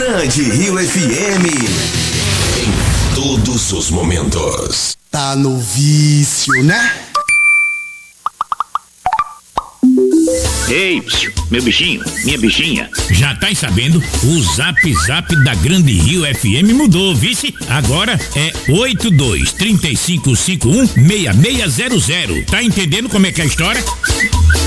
Grande Rio FM. Em todos os momentos. Tá no vício, né? Ei, meu bichinho, minha bichinha. Já tá sabendo? O Zap Zap da Grande Rio FM mudou, vice? Agora é 82-3551-6600. Tá entendendo como é que é a história?